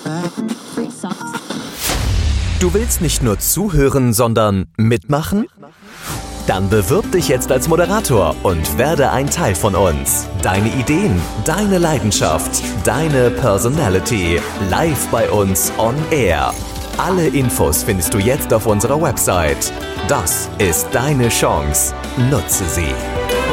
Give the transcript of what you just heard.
Du willst nicht nur zuhören, sondern mitmachen? Dann bewirb dich jetzt als Moderator und werde ein Teil von uns. Deine Ideen, deine Leidenschaft, deine Personality. Live bei uns on Air. Alle Infos findest du jetzt auf unserer Website. Das ist deine Chance. Nutze sie.